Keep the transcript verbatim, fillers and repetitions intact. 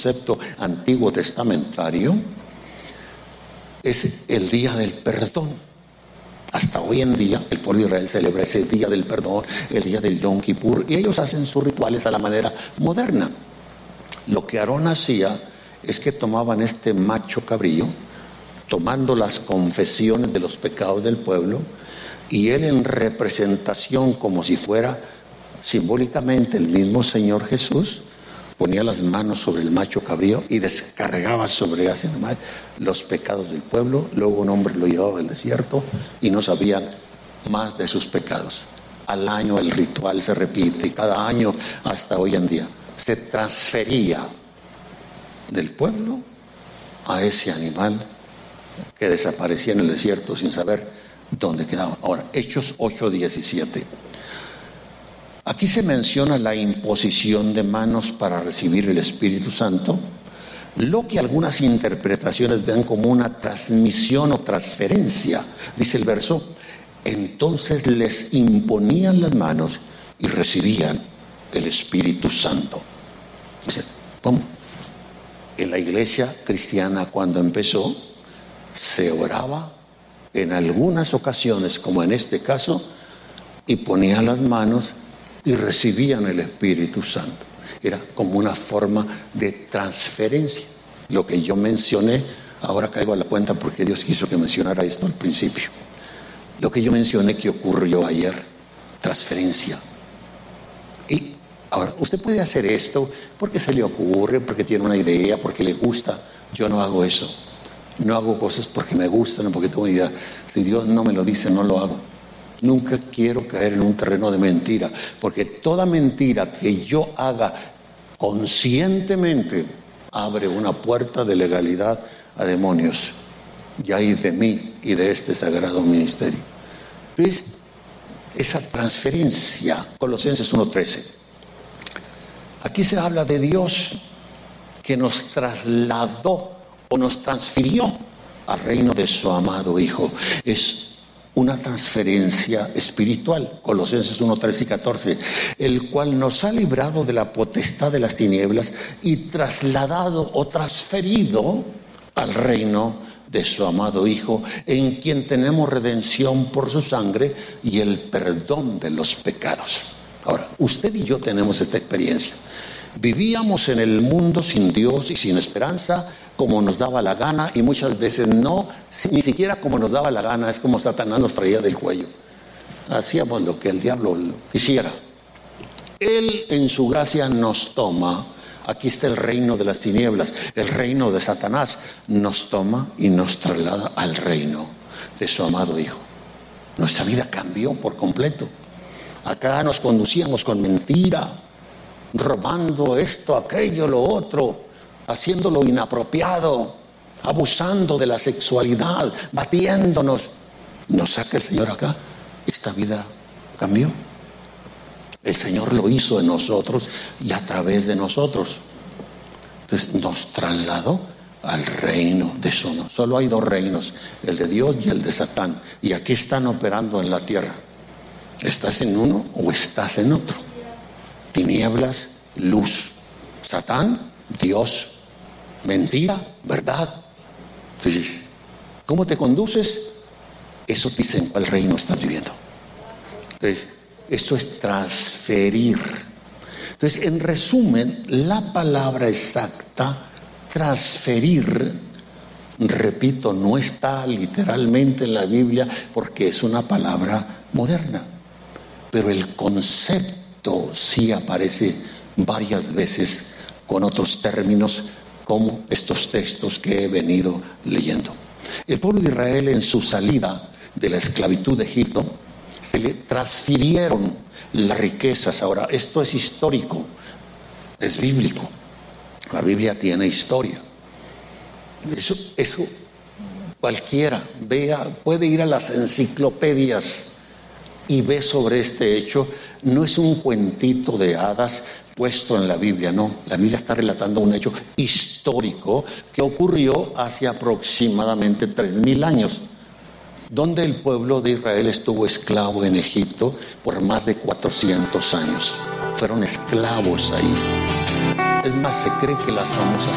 concepto antiguo testamentario, es el día del perdón. Hasta hoy en día el pueblo de Israel celebra ese día del perdón, el día del Yom Kippur, y ellos hacen sus rituales a la manera moderna. Lo que Aarón hacía es que tomaban este macho cabrío, tomando las confesiones de los pecados del pueblo, y él, en representación, como si fuera simbólicamente el mismo Señor Jesús, ponía las manos sobre el macho cabrío y descargaba sobre ese animal los pecados del pueblo. Luego un hombre lo llevaba al desierto y no sabían más de sus pecados. Al año el ritual se repite, cada año hasta hoy en día. Se transfería del pueblo a ese animal que desaparecía en el desierto sin saber dónde quedaba. Ahora, Hechos ocho diecisiete. Aquí se menciona la imposición de manos para recibir el Espíritu Santo, lo que algunas interpretaciones ven como una transmisión o transferencia. Dice el verso: entonces les imponían las manos y recibían el Espíritu Santo. Dice, ¿cómo? En la iglesia cristiana, cuando empezó, se oraba en algunas ocasiones, como en este caso, y ponían las manos y recibían el Espíritu Santo. Era como una forma de transferencia. Lo que yo mencioné, ahora caigo a la cuenta porque Dios quiso que mencionara esto al principio. Lo que yo mencioné que ocurrió ayer, transferencia. Y ahora, usted puede hacer esto porque se le ocurre, porque tiene una idea, porque le gusta. Yo no hago eso. No hago cosas porque me gustan o porque tengo una idea. Si Dios no me lo dice, no lo hago. Nunca quiero caer en un terreno de mentira, porque toda mentira que yo haga conscientemente abre una puerta de legalidad a demonios. Y hay de mí y de este sagrado ministerio. Entonces, esa transferencia, Colosenses uno trece. Aquí se habla de Dios que nos trasladó o nos transfirió al reino de su amado Hijo. Es una transferencia espiritual, Colosenses uno, trece y catorce, el cual nos ha librado de la potestad de las tinieblas y trasladado o transferido al reino de su amado Hijo, en quien tenemos redención por su sangre y el perdón de los pecados. Ahora, usted y yo tenemos esta experiencia. Vivíamos en el mundo sin Dios y sin esperanza, como nos daba la gana, y muchas veces no, ni siquiera como nos daba la gana. Es como Satanás nos traía del cuello. Hacíamos lo que el diablo quisiera. Él en su gracia nos toma. Aquí está el reino de las tinieblas, el reino de Satanás. Nos toma y nos traslada al reino de su amado Hijo. Nuestra vida cambió por completo. Acá nos conducíamos con mentira, robando esto, aquello, lo otro, haciendo lo inapropiado, abusando de la sexualidad, batiéndonos. Nos saca el Señor acá. Esta vida cambió. El Señor lo hizo en nosotros y a través de nosotros. Entonces nos trasladó al reino de su amor. Solo hay dos reinos, el de Dios y el de Satán. Y aquí están operando en la tierra. ¿Estás en uno o estás en otro? Tinieblas, luz. Satán, Dios. Mentira, verdad. Entonces, ¿cómo te conduces? Eso te dice en cuál reino estás viviendo. Entonces, esto es transferir. Entonces, en resumen, la palabra exacta, transferir, repito, no está literalmente en la Biblia porque es una palabra moderna, pero el concepto sí aparece varias veces con otros términos, como estos textos que he venido leyendo. El pueblo de Israel, en su salida de la esclavitud de Egipto, se le transfirieron las riquezas. Ahora, esto es histórico, es bíblico. La Biblia tiene historia. Eso, eso cualquiera vea, puede ir a las enciclopedias y ve sobre este hecho. No es un cuentito de hadas puesto en la Biblia, no. La Biblia está relatando un hecho histórico que ocurrió hace aproximadamente tres mil años, donde el pueblo de Israel estuvo esclavo en Egipto por más de cuatrocientos años. Fueron esclavos ahí. Es más, se cree que las famosas